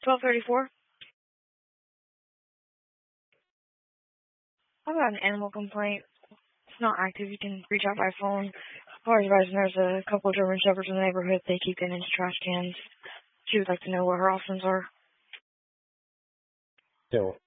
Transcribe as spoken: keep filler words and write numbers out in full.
twelve thirty-four. I've got an animal complaint. It's not active. You can reach out by phone. Or advising there's a couple of German Shepherds in the neighborhood. They keep getting into trash cans. She would like to know what her options are. Yeah, well,